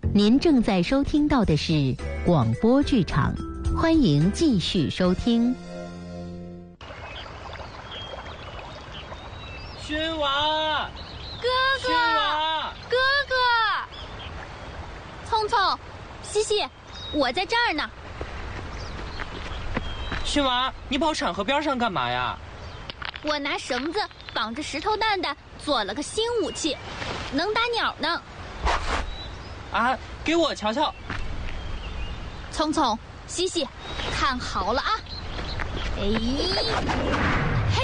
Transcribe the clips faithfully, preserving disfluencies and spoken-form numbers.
您正在收听到的是广播剧场，欢迎继续收听。 勋娃， 哥哥， 勋娃， 哥哥，聪聪，西西，我在这儿呢。 勋娃，你跑场河边上干嘛呀？ 我拿绳子绑着石头蛋蛋做了个新武器，能打鸟呢。 啊，给我瞧瞧。 聪聪，西西，看好了啊！哎，嘿，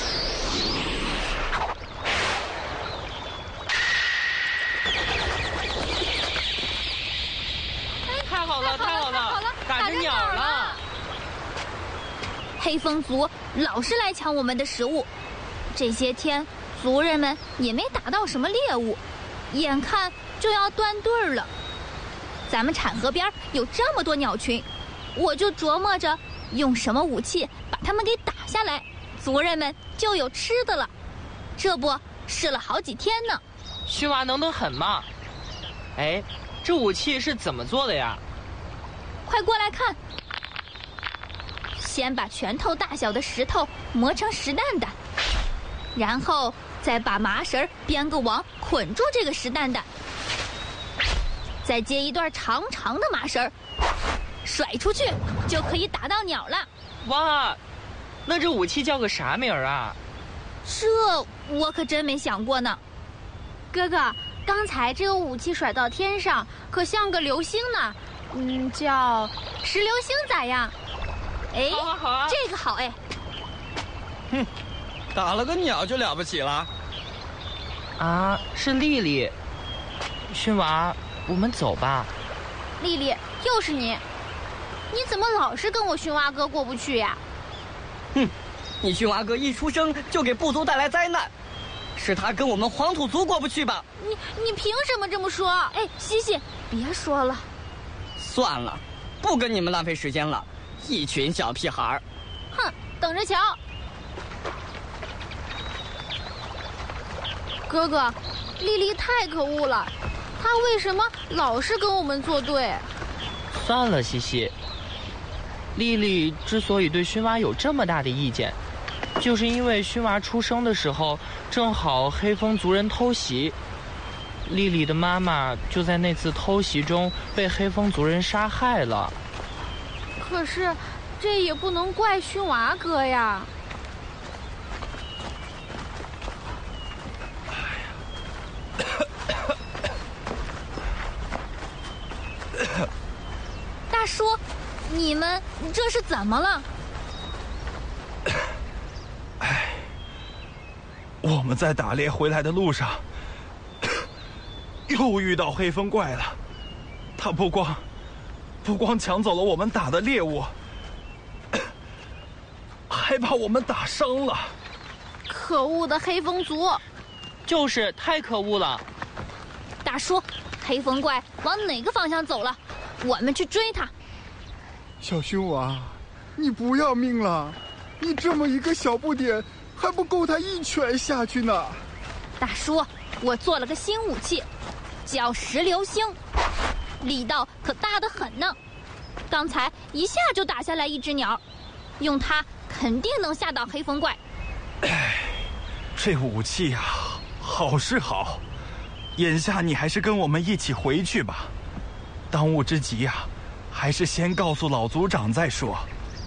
太好了，太好了，打着鸟了。 黑风族老是来抢我们的食物，这些天族人们也没打到什么猎物，眼看就要断队儿了。咱们产河边有这么多鸟群，我就琢磨着用什么武器把它们给打下来，族人们就有吃的了。这不试了好几天呢。 勋娃能得很嘛？哎，这武器是怎么做的呀？ 快过来看。先把拳头大小的石头磨成石蛋蛋，然后再把麻绳编个网捆住这个石蛋蛋，再接一段长长的麻绳，甩出去就可以打到鸟了。 哇，那这武器叫个啥名儿啊？ 这我可真没想过呢。 哥哥，刚才这个武器甩到天上，可像个流星呢。嗯，叫石流星咋样？ 哎， 好啊好啊， 这个好哎。 哼，打了个鸟就了不起了。 啊，是丽丽。勋娃，我们走吧。 丽丽，又是你，你怎么老是跟我勋娃哥过不去呀？ 哼，你勋娃哥一出生就给部族带来灾难，是他跟我们黄土族过不去吧？ 你你凭什么这么说？哎，西西，别说了。 算了，不跟你们浪费时间了，一群小屁孩儿。 哼，等着瞧。哥哥，丽丽太可恶了，她为什么老是跟我们作对？ 算了，西西。丽丽之所以对勋娃有这么大的意见，就是因为勋娃出生的时候正好黑风族人偷袭，丽丽的妈妈就在那次偷袭中被黑风族人杀害了。 可是这也不能怪勋娃哥呀。 大叔，你们这是怎么了？ 哎，我们在打猎回来的路上又遇到黑风怪了。他不光不光抢走了我们打的猎物，还把我们打伤了。 可恶的黑风族！ 就是太可恶了。 大叔，黑风怪往哪个方向走了？我们去追他。 小勋娃，你不要命了？你这么一个小不点，还不够他一拳下去呢。 大叔，我做了个新武器，叫石流星，力道可大得很呢。刚才一下就打下来一只鸟，用它肯定能吓倒黑风怪。 哎，这武器啊，好是好，眼下你还是跟我们一起回去吧。当务之急啊，还是先告诉老族长再说。